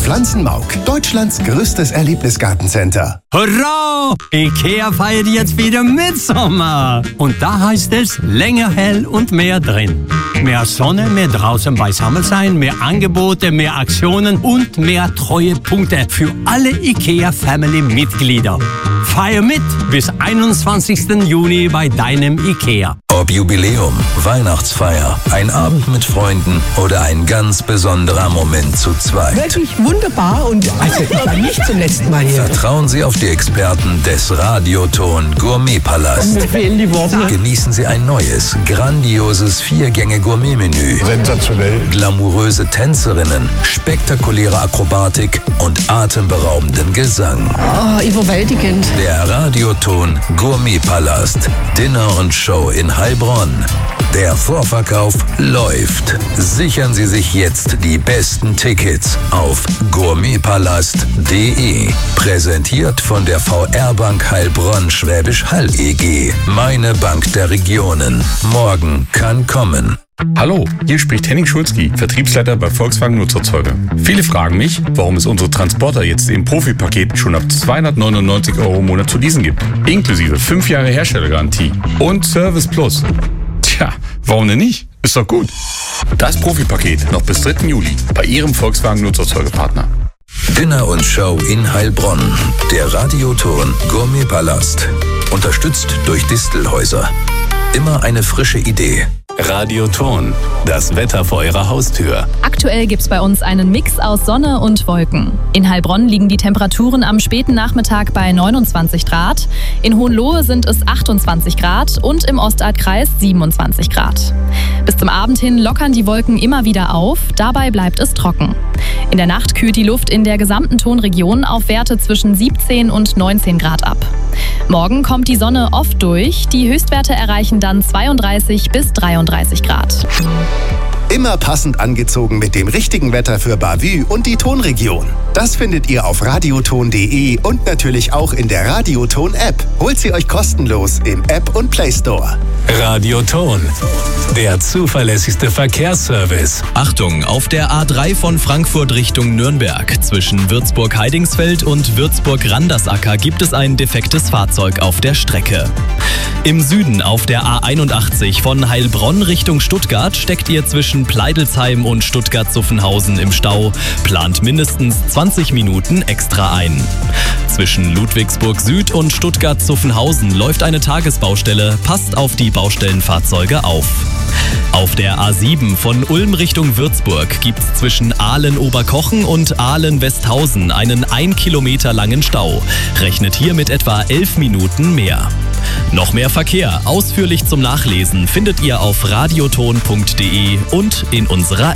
Pflanzenmauk, Deutschlands größtes Erlebnisgartencenter. Hurra! IKEA feiert jetzt wieder Mitsommer. Und da heißt es länger hell und mehr drin. Mehr Sonne, mehr draußen beisammen sein, mehr Angebote, mehr Aktionen und mehr Treuepunkte für alle IKEA-Family-Mitglieder. Feier mit bis 21. Juni bei deinem IKEA. Ob Jubiläum, Weihnachtsfeier, ein Abend mit Freunden oder ein ganz besonderer Moment zu zweit. Wirklich wunderbar und also ich war nicht zum letzten Mal hier. Vertrauen Sie auf die Experten des Radioton Gourmetpalast. Mir fehlen die Worte. Genießen Sie ein neues, grandioses 4-Gänge-Gourmet-Menü. Sensationell. Glamouröse Tänzerinnen, spektakuläre Akrobatik und atemberaubenden Gesang. Oh, überwältigend. Der Radioton Gourmetpalast. Dinner und Show in Heilbronn. Der Vorverkauf läuft. Sichern Sie sich jetzt die besten Tickets auf gourmetpalast.de. Präsentiert von der VR Bank Heilbronn Schwäbisch Hall EG. Meine Bank der Regionen. Morgen kann kommen. Hallo, hier spricht Henning Schulzki, Vertriebsleiter bei Volkswagen Nutzerzeuger. Viele fragen mich, warum es unsere Transporter jetzt im Profipaket schon ab 299 € im Monat zu leasen gibt. Inklusive 5 Jahre Herstellergarantie und Service Plus. Tja, warum denn nicht? Ist doch gut. Das Profipaket noch bis 3. Juli bei Ihrem Volkswagen Nutzerzeugerpartner. Dinner und Show in Heilbronn. Der Radioton Gourmetpalast. Unterstützt durch Distelhäuser. Immer eine frische Idee. Radioton, das Wetter vor Ihrer Haustür. Aktuell gibt's bei uns einen Mix aus Sonne und Wolken. In Heilbronn liegen die Temperaturen am späten Nachmittag bei 29 Grad. In Hohenlohe sind es 28 Grad und im Ostalbkreis 27 Grad. Bis zum Abend hin lockern die Wolken immer wieder auf, dabei bleibt es trocken. In der Nacht kühlt die Luft in der gesamten Tonregion auf Werte zwischen 17 und 19 Grad ab. Morgen kommt die Sonne oft durch, die Höchstwerte erreichen dann 32 bis 33 Grad. Immer passend angezogen mit dem richtigen Wetter für Bavü und die Tonregion. Das findet ihr auf radioton.de und natürlich auch in der Radioton-App. Holt sie euch kostenlos im App und Play Store. Radioton, der zuverlässigste Verkehrsservice. Achtung, auf der A3 von Frankfurt Richtung Nürnberg zwischen Würzburg-Heidingsfeld und Würzburg-Randersacker gibt es ein defektes Fahrzeug auf der Strecke. Im Süden auf der A81 von Heilbronn Richtung Stuttgart steckt ihr zwischen Pleidelsheim und Stuttgart-Zuffenhausen im Stau. Plant mindestens 20 Minuten extra ein. Zwischen Ludwigsburg Süd und Stuttgart-Zuffenhausen läuft eine Tagesbaustelle. Passt auf die Baustellenfahrzeuge auf. Auf der A7 von Ulm Richtung Würzburg gibt's zwischen Ahlen-Oberkochen und Ahlen-Westhausen einen 1 Kilometer langen Stau. Rechnet hier mit etwa 11 Minuten mehr. Noch mehr Verkehr, ausführlich zum Nachlesen, findet ihr auf radioton.de und in unserer